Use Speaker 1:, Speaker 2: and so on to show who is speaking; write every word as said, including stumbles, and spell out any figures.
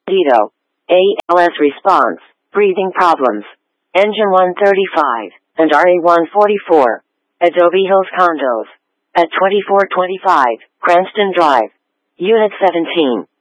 Speaker 1: Dito. A L S response, breathing problems. Engine one thirty-five, and R A one forty-four. Adobe Hills Condos. At twenty-four twenty-five, Cranston Drive. Unit seventeen.